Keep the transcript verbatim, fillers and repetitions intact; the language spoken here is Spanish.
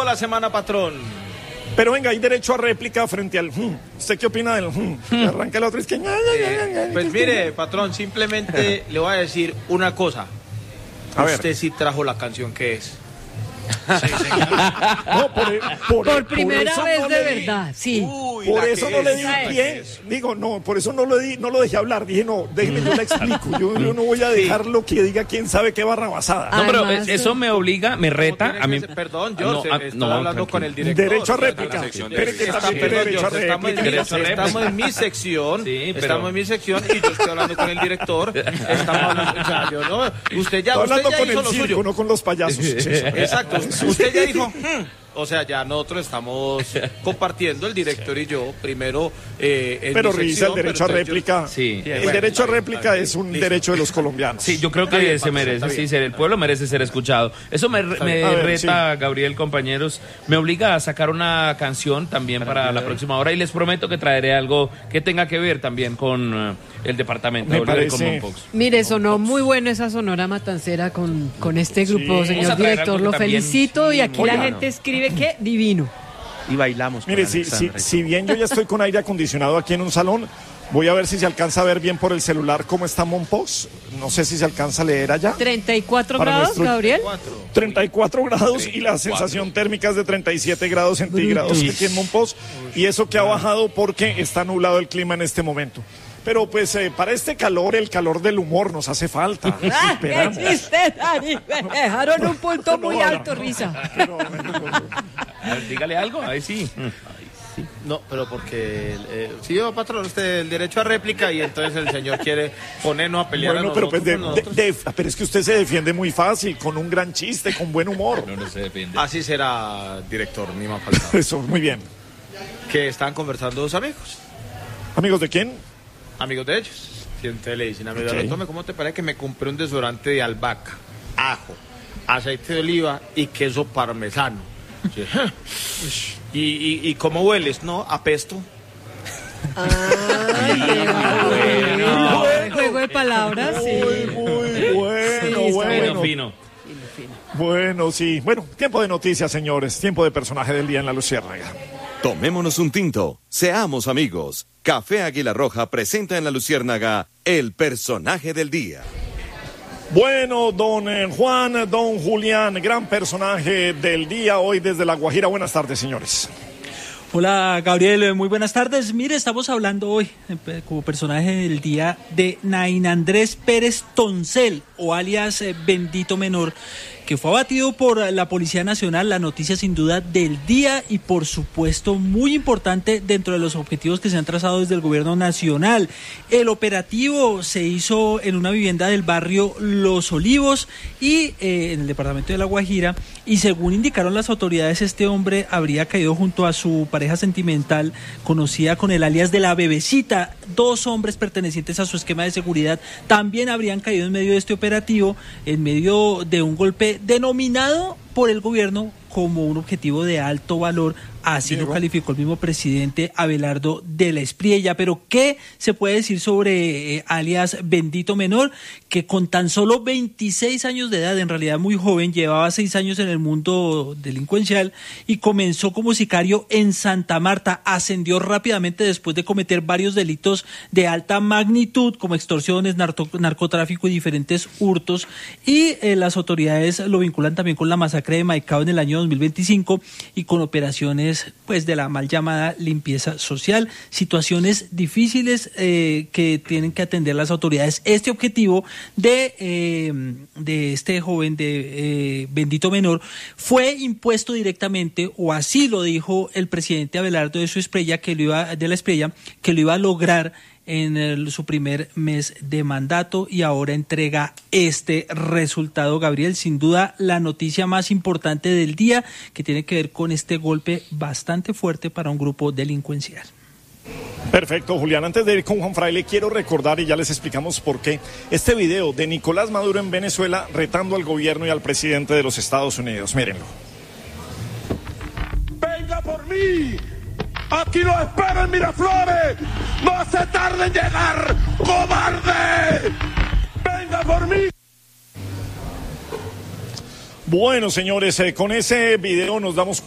la semana, patrón? Pero venga, hay derecho a réplica frente al... Hmm. ¿Usted qué opina del... Hmm? Arranca el otro, es que... Eh, pues mire, patrón, simplemente le voy a decir una cosa. A Usted ver. sí trajo la canción que es. Sí, no, por, por, Por primera por vez no de le di- verdad, sí. Uy, Por la eso que no le es, di la un que pie. es. Digo, no, por eso no lo, di, no lo dejé hablar. Dije, no, déjeme, yo le explico. Yo, yo no voy a dejarlo que diga quién sabe qué barrabasada. No, pero Además, eso me obliga, me No reta tiene a mí. que ser- Perdón, Ah, yo no, se- ah, estoy no, hablando tranquilo. con el director. Derecho a o sea, réplica. la sección de- Espere que Está- también perdón, tiene derecho a yo- estamos en mi- Derecho a réplica. Estamos en mi sección. Sí, pero- Estamos en mi sección y yo estoy hablando con el director. Estamos hablando, o sea, yo no, usted ya, Estoy usted hablando ya con hizo el lo circo, suyo. no con los payasos. Sí, sí. Exacto. Usted ya dijo, "Hmm". O sea, ya nosotros estamos compartiendo, el director y yo, primero eh, en Pero mi Risa, sección, el derecho a pero entonces yo- réplica, Sí. el Bueno, derecho a está bien, réplica está bien. es un Listo. derecho de los colombianos. Sí, yo creo Está que bien, se Paco, merece, está sí, bien. ser el pueblo merece ser escuchado. Eso me, me bien. A ver, reta, Gabriel, compañeros, me obliga a sacar una canción también para, la próxima hora y les prometo que traeré algo que tenga que ver también con eh, el departamento Me de Oliver parece- Common Fox. Mire, sonó muy bueno esa Sonora Matancera con, con este grupo, Sí. Vamos a señor traer director. algo Lo que también- felicito y aquí Oiga, la no. gente escribe que divino. Y bailamos. con Mire, si, si, Alexandra. si bien yo ya estoy con aire acondicionado aquí en un salón, voy a ver si se alcanza a ver bien por el celular cómo está Monpós. No sé si se alcanza a leer allá. treinta y cuatro Para grados, nuestro- Gabriel. treinta y cuatro grados y la sensación térmica es de treinta y siete grados centígrados aquí en Monpós. Y eso que ha bajado porque está nublado el clima en este momento. Pero pues eh, para este calor, el calor del humor nos hace falta. Ah, ¿qué Esperamos. chiste, Dani? Me dejaron un punto muy No, no, alto, no. Risa. A ver, dígale algo, ahí sí. No, pero porque, eh, sí, yo, patrón, usted el derecho a réplica y entonces el señor quiere ponernos a pelear Bueno, a pero, nosotros. pues de- con nosotros. de- de- pero es que usted se defiende muy fácil, con un gran chiste, con buen humor. No, no se defiende. Así será, director, ni más faltaba. Eso, muy bien. Que están conversando dos amigos, ¿Amigos de quién? amigos de ellos. Y entonces le dicen, amigo, Ok. tome, ¿cómo te parece que me compré un desodorante de albahaca, ajo, aceite de oliva y queso parmesano? Sí. ¿Y, y, ¿Y cómo hueles? No, apesto. Bueno, juego de palabras, sí. Muy bueno, Sí, está bueno. Fino, fino. Bueno, sí. Bueno, tiempo de noticias, señores. Tiempo de personaje del día en la Luciérnaga. Tomémonos un tinto, seamos amigos. Café Águila Roja presenta en la Luciérnaga el personaje del día. Bueno, don eh, Juan, don Julián, gran personaje del día hoy desde La Guajira. Buenas tardes, señores. Hola Gabriel, eh, muy buenas tardes. Mire, estamos hablando hoy eh, como personaje del día de Nain Andrés Pérez Toncel, o alias eh, Bendito Menor, que fue abatido por la Policía Nacional. La noticia sin duda del día y por supuesto muy importante dentro de los objetivos que se han trazado desde el gobierno nacional. El operativo se hizo en una vivienda del barrio Los Olivos y eh, en el departamento de La Guajira, y según indicaron las autoridades, este hombre habría caído junto a su pareja sentimental conocida con el alias de la Bebecita. Dos hombres pertenecientes a su esquema de seguridad también habrían caído en medio de este operativo, en medio de un golpe denominado por el gobierno como un objetivo de alto valor. Así Diego. lo calificó el mismo presidente Abelardo de la Espriella. Pero ¿qué se puede decir sobre eh, alias Bendito Menor? Que con tan solo veintiséis años de edad, en realidad muy joven, llevaba seis años en el mundo delincuencial y comenzó como sicario en Santa Marta. Ascendió rápidamente después de cometer varios delitos de alta magnitud como extorsiones, narco- narcotráfico y diferentes hurtos. Y eh, las autoridades lo vinculan también con la masacre de Maicao en el año dos mil veinticinco y con operaciones pues de la mal llamada limpieza social, situaciones difíciles eh, que tienen que atender las autoridades. Este objetivo de, eh, de este joven de eh, Bendito Menor fue impuesto directamente, o así lo dijo el presidente Abelardo de su Espriella, que lo iba, de la Espriella, que lo iba a lograr en el, su primer mes de mandato, y ahora entrega este resultado, Gabriel. Sin duda la noticia más importante del día, que tiene que ver con este golpe bastante fuerte para un grupo delincuencial. Perfecto, Julián. Antes de ir con Juan Fraile, quiero recordar, y ya les explicamos por qué, este video de Nicolás Maduro en Venezuela retando al gobierno y al presidente de los Estados Unidos. Mírenlo. ¡Venga por mí! ¡Aquí lo espero en Miraflores! ¡No se tarde en llegar, cobarde! ¡Venga por mí! Bueno, señores, eh, con ese video nos damos